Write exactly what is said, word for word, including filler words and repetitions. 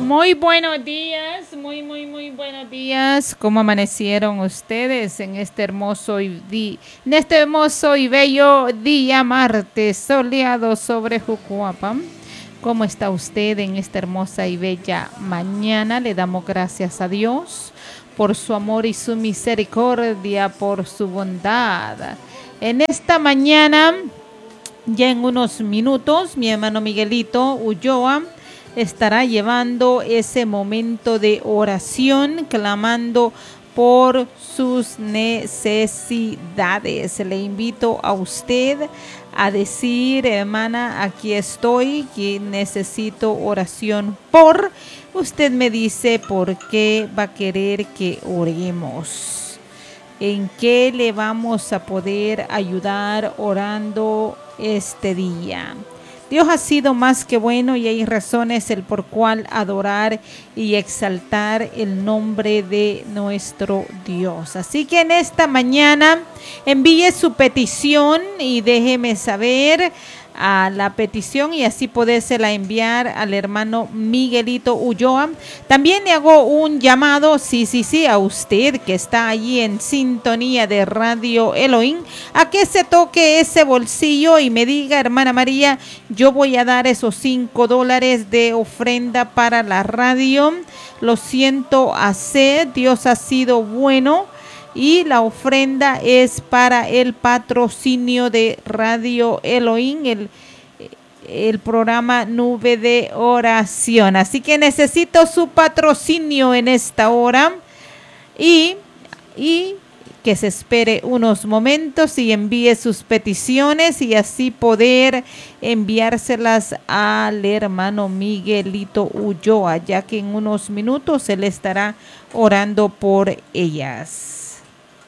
Muy buenos días, muy, muy, muy buenos días. ¿Cómo amanecieron ustedes en este hermoso y di- en este hermoso y bello día martes soleado sobre Jucuapa? ¿Cómo está usted en esta hermosa y bella mañana? Le damos gracias a Dios por su amor y su misericordia, por su bondad. En esta mañana, ya en unos minutos, mi hermano Miguelito Ulloa estará llevando ese momento de oración, clamando por sus necesidades. Le invito a usted a decir, hermana, aquí estoy, que necesito oración por. Usted me dice por qué va a querer que oremos. ¿En qué le vamos a poder ayudar orando este día? Dios ha sido más que bueno y hay razones el por cual adorar y exaltar el nombre de nuestro Dios. Así que en esta mañana envíe su petición y déjeme saber a la petición y así podérsela enviar al hermano Miguelito Ulloa. También le hago un llamado, sí, sí, sí, a usted que está allí en sintonía de Radio Elohim, a que se toque ese bolsillo y me diga, hermana María, yo voy a dar esos cinco dólares de ofrenda para la radio. Lo siento hacer, Dios ha sido bueno. Y la ofrenda es para el patrocinio de Radio Elohim, el, el programa Nube de Oración. Así que necesito su patrocinio en esta hora y, y que se espere unos momentos y envíe sus peticiones y así poder enviárselas al hermano Miguelito Ulloa, ya que en unos minutos él estará orando por ellas.